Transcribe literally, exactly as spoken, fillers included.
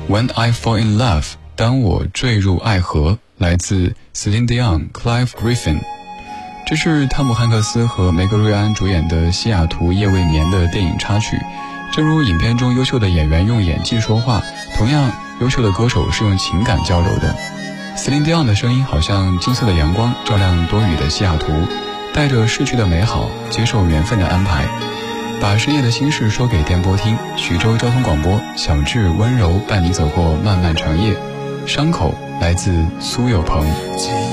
When I Fall in Love， 当我坠入爱河，来自 Celine Dion、Clive Griffin。这是汤姆汉克斯和梅格瑞安主演的《西雅图夜未眠》的电影插曲。正如影片中优秀的演员用演技说话，同样优秀的歌手是用情感交流的。Celine Dion 的声音好像金色的阳光，照亮多雨的西雅图，带着逝去的美好，接受缘分的安排，把深夜的心事说给电波听。徐州交通广播，小智温柔伴你走过漫漫长夜。伤口来自苏有朋。